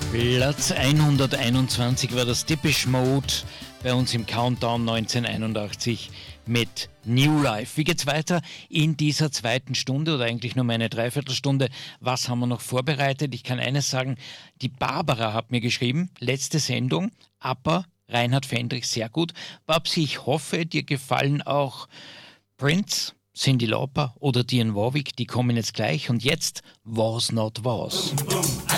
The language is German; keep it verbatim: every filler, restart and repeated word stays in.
Platz hunderteinundzwanzig war das Depeche Mode bei uns im Countdown neunzehnhunderteinundachtzig mit New Life. Wie geht's weiter in dieser zweiten Stunde oder eigentlich nur meine Dreiviertelstunde? Was haben wir noch vorbereitet? Ich kann eines sagen, die Barbara hat mir geschrieben, letzte Sendung, aber Reinhard Fendrich sehr gut. Babsi, ich hoffe, dir gefallen auch Prince, Cyndi Lauper oder Dionne Warwick, die kommen jetzt gleich und jetzt Was Not Was. Boom, boom.